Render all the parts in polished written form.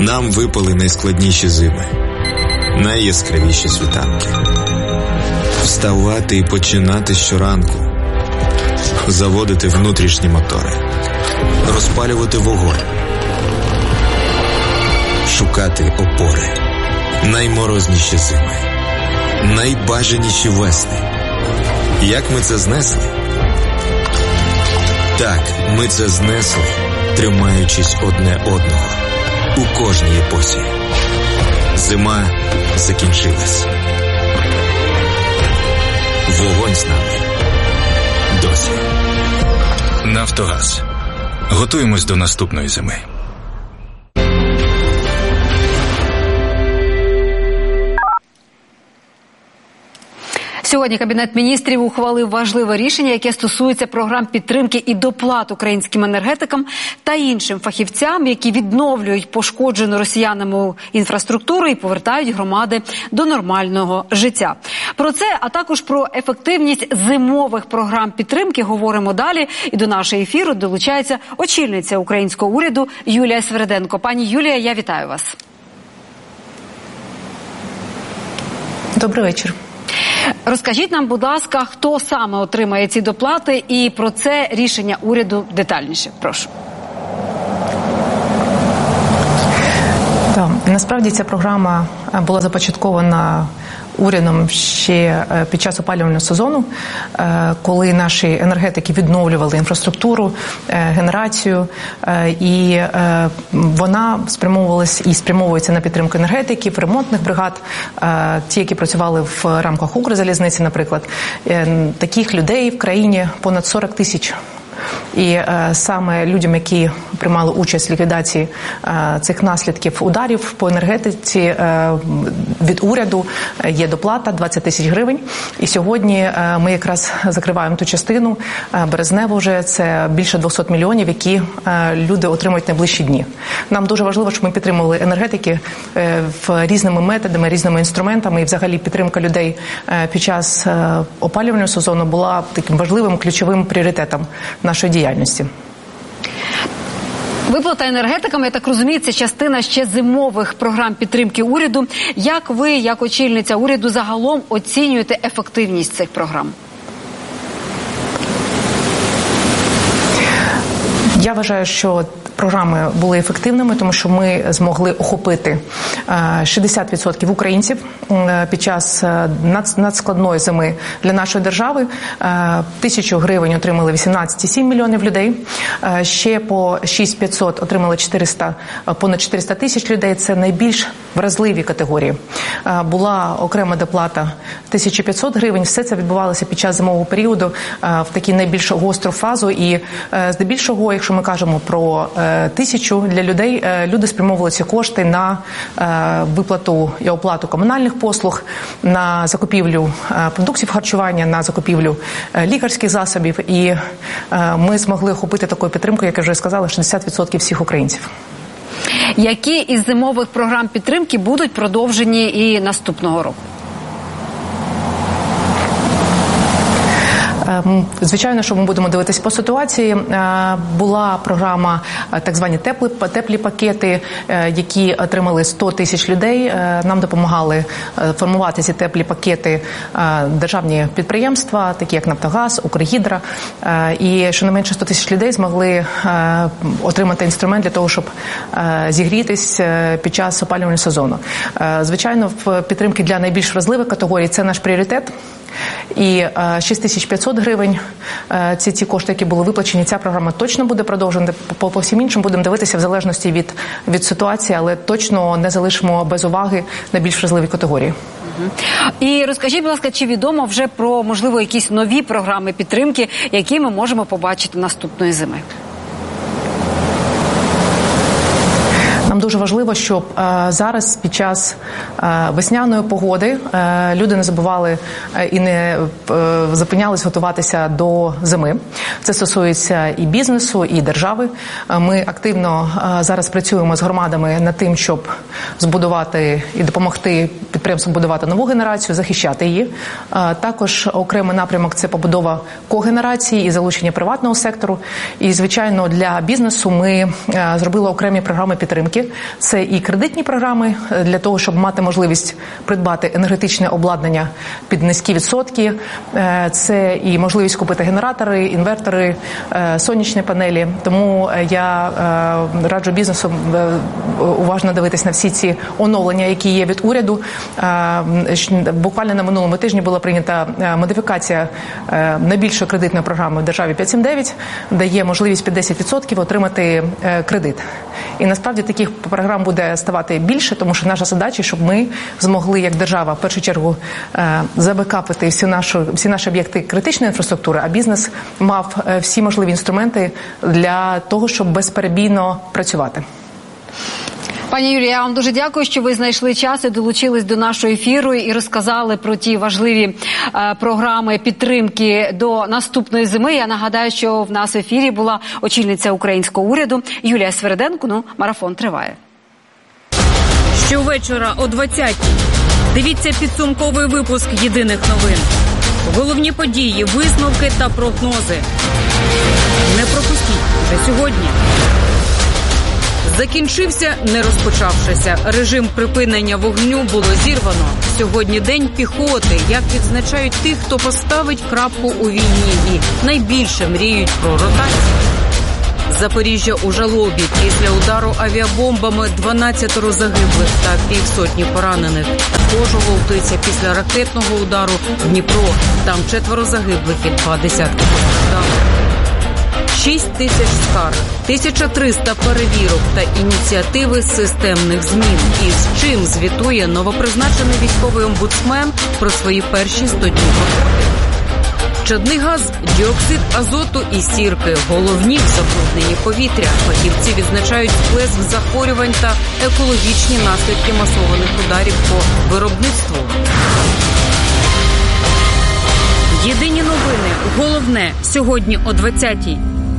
Нам випали найскладніші зими, найяскравіші світанки. Вставати і починати щоранку, заводити внутрішні мотори, розпалювати вогонь, шукати опори. Найморозніші зими, найбажаніші весни. Як ми це знесли? Так, ми це знесли, тримаючись одне одного у кожній епосі. Зима закінчилась. Вогонь з нами досі. Нафтогаз. Готуємось до наступної зими. Сьогодні Кабінет міністрів ухвалив важливе рішення, яке стосується програм підтримки і доплат українським енергетикам та іншим фахівцям, які відновлюють пошкоджену росіянами інфраструктуру і повертають громади до нормального життя. Про це, а також про ефективність зимових програм підтримки говоримо далі. І до нашого ефіру долучається очільниця українського уряду Юлія Свериденко. Пані Юлія, я вітаю вас. Добрий вечір. Розкажіть нам, будь ласка, хто саме отримає ці доплати і про це рішення уряду детальніше. Прошу. Так, насправді ця програма була започаткована урядом ще під час опалювального сезону, коли наші енергетики відновлювали інфраструктуру, генерацію, і вона спрямовувалась і спрямовується на підтримку енергетиків, ремонтних бригад, ті, які працювали в рамках Укрзалізниці, наприклад. Таких людей в країні понад 40 тисяч. І саме людям, які приймали участь в ліквідації цих наслідків ударів по енергетиці, від уряду є доплата 20 тисяч гривень. І сьогодні ми якраз закриваємо ту частину, березневу вже, це більше 200 мільйонів, які люди отримують найближчі дні. Нам дуже важливо, щоб ми підтримували енергетики різними методами, різними інструментами, і взагалі підтримка людей під час опалювального сезону була таким важливим, ключовим пріоритетом нашої діяльності. Виплата енергетикам, я так розумію, це частина ще зимових програм підтримки уряду. Як ви, як очільниця уряду, загалом оцінюєте ефективність цих програм? Я вважаю, що програми були ефективними, тому що ми змогли охопити 60% українців під час надскладної зими для нашої держави. 1000 гривень отримали 18,7 мільйонів людей. Ще по 6500 отримали понад 400 тисяч людей. Це найбільш вразливі категорії. Була окрема доплата 1500 гривень. Все це відбувалося під час зимового періоду в таку найбільш гостру фазу. І здебільшого, якщо ми кажемо про 1000 для людей, люди спрямовували ці кошти на виплату і оплату комунальних послуг, на закупівлю продуктів харчування, на закупівлю лікарських засобів. І ми змогли охопити такою підтримкою, як я вже сказала, 60% всіх українців. Які із зимових програм підтримки будуть продовжені і наступного року? Звичайно, що ми будемо дивитися по ситуації. Була програма, так звані теплі пакети, які отримали 100 тисяч людей. Нам допомагали формувати ці теплі пакети державні підприємства, такі як Нафтогаз, Укргідро. І щонайменше 100 тисяч людей змогли отримати інструмент для того, щоб зігрітись під час опалювального сезону. Звичайно, в підтримки для найбільш вразливих категорій це наш пріоритет. І 6500 гривень – це ті кошти, які були виплачені. Ця програма точно буде продовжена. По всім іншим будемо дивитися в залежності від ситуації, але точно не залишимо без уваги найбільш вразливі категорії. І розкажіть, будь ласка, чи відомо вже про, можливо, якісь нові програми підтримки, які ми можемо побачити наступної зими? Нам дуже важливо, щоб зараз під час весняної погоди люди не забували і не зупинялись готуватися до зими. Це стосується і бізнесу, і держави. Ми активно зараз працюємо з громадами над тим, щоб збудувати і допомогти підприємствам будувати нову генерацію, захищати її. Також окремий напрямок – це побудова когенерації і залучення приватного сектору. І, звичайно, для бізнесу ми зробили окремі програми підтримки. підтримки. Це і кредитні програми для того, щоб мати можливість придбати енергетичне обладнання під низькі відсотки. Це і можливість купити генератори, інвертори, сонячні панелі. Тому я раджу бізнесу уважно дивитись на всі ці оновлення, які є від уряду. Буквально на минулому тижні була прийнята модифікація найбільшої кредитної програми в державі 579, дає можливість під 10% отримати кредит. І насправді таких програм буде ставати більше, тому що наша задача, щоб ми змогли як держава в першу чергу забекапити всі наші об'єкти критичної інфраструктури, а бізнес мав всі можливі інструменти для того, щоб безперебійно працювати. Пані Юлія, я вам дуже дякую, що ви знайшли час і долучились до нашого ефіру і розказали про ті важливі програми підтримки до наступної зими. Я нагадаю, що в нас в ефірі була очільниця українського уряду Юлія Свериденко. Марафон триває. Щовечора о 20-й. Дивіться підсумковий випуск єдиних новин. Головні події, висновки та прогнози. Не пропустіть вже сьогодні. Закінчився, не розпочавшися. Режим припинення вогню було зірвано. Сьогодні день піхоти, як відзначають тих, хто поставить крапку у війні і найбільше мріють про ротацію. Запоріжжя у жалобі. Після удару авіабомбами 12 загиблих та півсотні поранених. Також Вовтиця після ракетного удару Дніпро. Там 4 загиблих і 20 постраждалих. 6 тисяч скарг, 1300 перевірок та ініціативи системних змін. І з чим звітує новопризначений військовий омбудсмен про свої перші 100 днів роботи. Чадний газ, діоксид азоту і сірки – головні в забрудненні повітря. Фахівці відзначають сплеск захворювань та екологічні наслідки масованих ударів по виробництву. Єдині новини. Головне сьогодні о 20-й.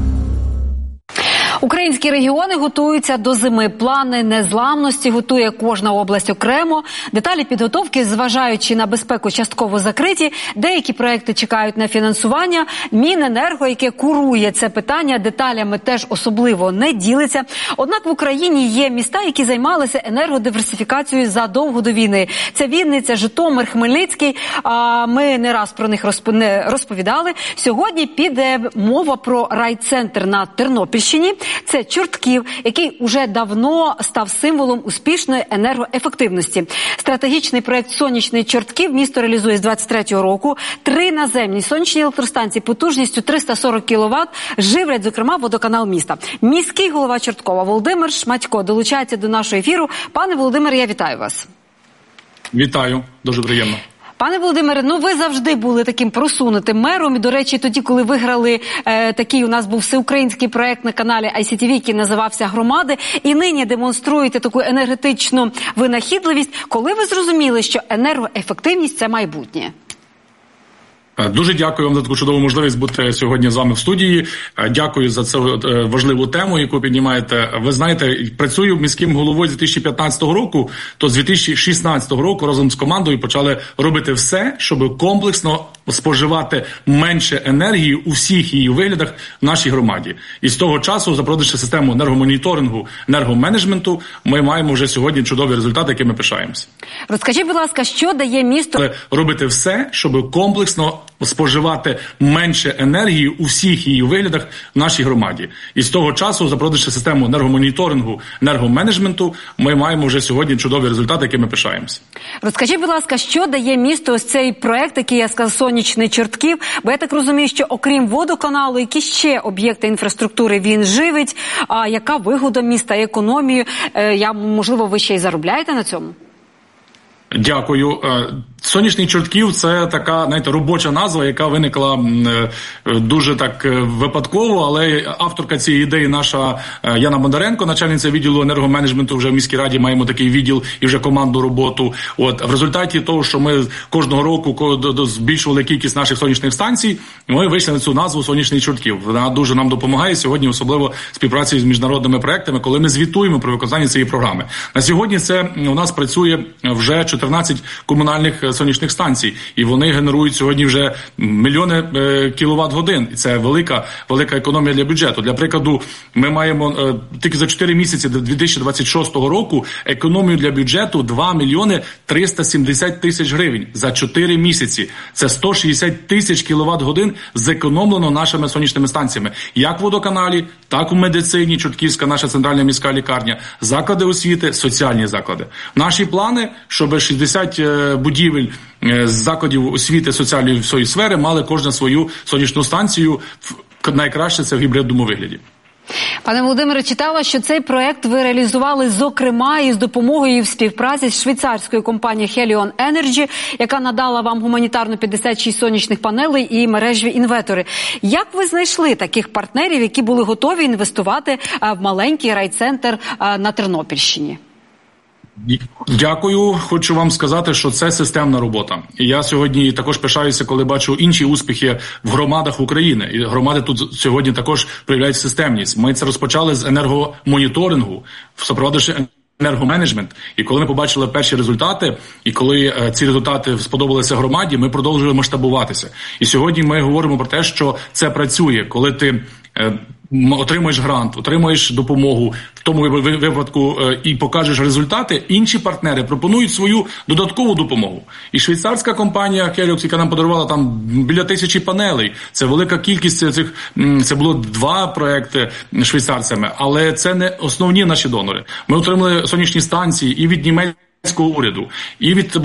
Українські регіони готуються до зими. Плани незламності готує кожна область окремо. Деталі підготовки, зважаючи на безпеку, частково закриті. Деякі проекти чекають на фінансування. Міненерго, яке курує це питання, деталями теж особливо не ділиться. Однак в Україні є міста, які займалися енергодиверсифікацією задовго до війни. Це Вінниця, Житомир, Хмельницький. Ми не раз про них розповідали. Сьогодні піде мова про райцентр на Тернопільщині. Це Чортків, який уже давно став символом успішної енергоефективності. Стратегічний проект «Сонячний Чортків» місто реалізує з 23-го року. 3 наземні сонячні електростанції потужністю 340 кВт живлять, зокрема, водоканал міста. Міський голова Чорткова Володимир Шматько долучається до нашого ефіру. Пане Володимире, я вітаю вас. Вітаю, дуже приємно. Пане Володимире, ви завжди були таким просунутим мером. І, до речі, тоді, коли виграли такий у нас був всеукраїнський проект на каналі ICTV, який називався «Громади», і нині демонструєте таку енергетичну винахідливість. Коли ви зрозуміли, що енергоефективність – це майбутнє? Дуже дякую вам за таку чудову можливість бути сьогодні з вами в студії. Дякую за цю важливу тему, яку піднімаєте. Ви знаєте, працюю міським головою з 2015 року, то з 2016 року разом з командою почали робити все, щоб комплексно споживати менше енергії у всіх її виглядах в нашій громаді. І з того часу, запровадивши систему енергомоніторингу, енергоменеджменту, ми маємо вже сьогодні чудові результати, якими пишаємося. Розкажіть, будь ласка, що дає місто... Робити все, щоб комплексно споживати менше енергії у всіх її виглядах в нашій громаді. І з того часу, запровадивши систему енергомоніторингу, енергоменеджменту, ми маємо вже сьогодні чудові результати, якими пишаємося. Розкажіть, будь ласка, що дає місто ось цей проект, який я сказав, «Сонячний Чортків», бо я так розумію, що окрім водоканалу, які ще об'єкти інфраструктури він живить, а яка вигода міста, економію, можливо, ви ще й заробляєте на цьому? Дякую. Сонячний Чортків – це така, знаєте, робоча назва, яка виникла дуже так випадково, але авторка цієї ідеї наша Яна Бондаренко, начальниця відділу енергоменеджменту, вже в міській раді маємо такий відділ і вже команду роботу. В результаті того, що ми кожного року збільшували кількість наших сонячних станцій, ми вийшли на цю назву «Сонячний Чортків». Вона дуже нам допомагає сьогодні, особливо співпраці з міжнародними проектами, коли ми звітуємо про виконання цієї програми. На сьогодні це у нас працює вже 14 комунальних сонячних станцій. І вони генерують сьогодні вже мільйони кіловат-годин. І це велика економія для бюджету. Для прикладу, ми маємо тільки за 4 місяці до 2026 року економію для бюджету 2 мільйони 370 тисяч гривень. За 4 місяці. Це 160 тисяч кіловат-годин зекономлено нашими сонячними станціями. Як в водоканалі, так у медицині, Чортківська, наша центральна міська лікарня, заклади освіти, соціальні заклади. Наші плани, щоб 60 будівель з закладів освіти соціальної всієї сфери мали кожна свою сонячну станцію, найкраще це в гібридному вигляді. Пане Володимире, читала, що цей проект ви реалізували, зокрема, із допомогою і в співпраці з швейцарською компанією Helion Energy, яка надала вам гуманітарно 56 сонячних панелей і мережі інвертори. Як ви знайшли таких партнерів, які були готові інвестувати в маленький райцентр на Тернопільщині? Дякую. Хочу вам сказати, що це системна робота. І я сьогодні також пишаюся, коли бачу інші успіхи в громадах України. І громади тут сьогодні також проявляють системність. Ми це розпочали з енергомоніторингу, супроводивши енергоменеджмент. І коли ми побачили перші результати, і коли ці результати сподобалися громаді, ми продовжили масштабуватися. І сьогодні ми говоримо про те, що це працює, коли ти отримуєш грант, отримуєш допомогу, в тому випадку і покажеш результати, інші партнери пропонують свою додаткову допомогу. І швейцарська компанія Heliox, яка нам подарувала там біля 1000 панелей, це велика кількість цих, це було 2 проекти швейцарцями, але це не основні наші донори. Ми отримали сонячні станції і від німецького уряду, і від